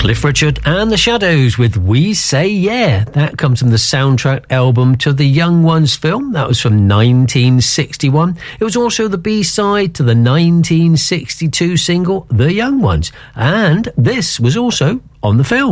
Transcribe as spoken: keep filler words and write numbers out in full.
Cliff Richard and the Shadows with We Say Yeah. That comes from the soundtrack album to the Young Ones film. That was from nineteen sixty-one. It was also the B-side to the nineteen sixty-two single The Young Ones. And this was also on the film.